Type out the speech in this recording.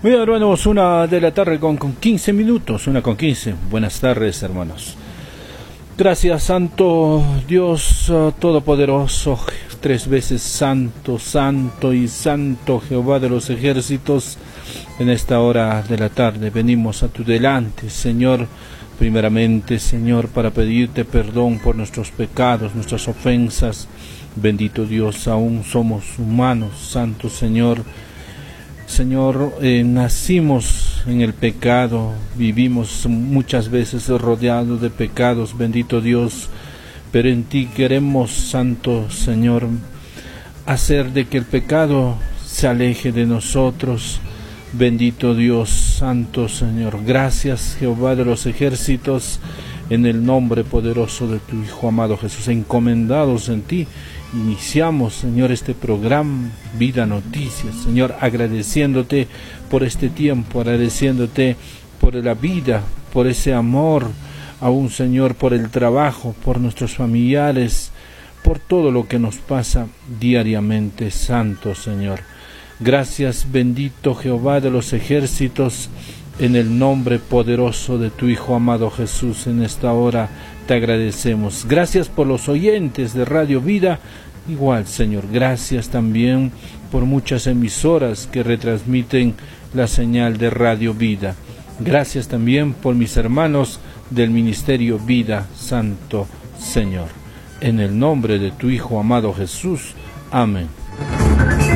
Muy bien, hermanos, 1 de la tarde con 15 minutos, 1:15. Buenas tardes, hermanos. Gracias, Santo Dios Todopoderoso, 3 veces Santo, Santo y Santo Jehová de los ejércitos. En esta hora de la tarde venimos a tu delante, Señor, primeramente, Señor, para pedirte perdón por nuestros pecados, nuestras ofensas. Bendito Dios, aún somos humanos, Santo Señor. Señor, nacimos en el pecado, vivimos muchas veces rodeados de pecados, bendito Dios, pero en ti queremos, Santo Señor, hacer de que el pecado se aleje de nosotros. Bendito Dios, Santo Señor, gracias Jehová de los ejércitos, en el nombre poderoso de tu Hijo amado Jesús, encomendados en ti. Iniciamos, Señor, este programa Vida Noticias, Señor, agradeciéndote por este tiempo, agradeciéndote por la vida, por ese amor, aún, Señor, por el trabajo, por nuestros familiares, por todo lo que nos pasa diariamente, Santo Señor. Gracias, bendito Jehová de los ejércitos, en el nombre poderoso de tu Hijo amado Jesús. En esta hora te agradecemos. Gracias por los oyentes de Radio Vida. Igual, Señor, gracias también por muchas emisoras que retransmiten la señal de Radio Vida. Gracias también por mis hermanos del Ministerio Vida, Santo Señor. En el nombre de tu Hijo amado Jesús. Amén.